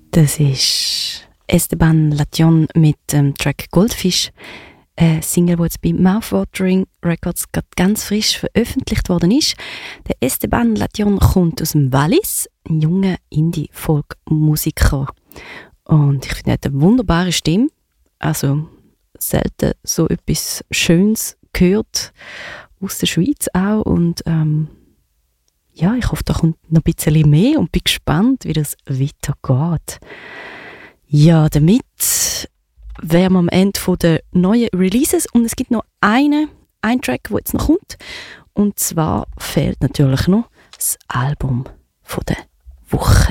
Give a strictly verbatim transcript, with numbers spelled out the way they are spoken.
Das ist Esteban Lation mit dem Track Goldfish. Eine Single, die jetzt bei Mouthwatering Records gerade ganz frisch veröffentlicht worden ist. Der Esteban Lation kommt aus dem Wallis, ein junger Indie-Folk-Musiker. Und ich finde, er hat eine wunderbare Stimme. Also selten so etwas Schönes gehört. Aus der Schweiz auch. Und ähm, ja, ich hoffe, da kommt noch ein bisschen mehr und bin gespannt, wie das weitergeht. Ja, damit wären wir am Ende der neuen Releases und es gibt noch einen, einen Track, der jetzt noch kommt. Und zwar fehlt natürlich noch das Album von der Woche.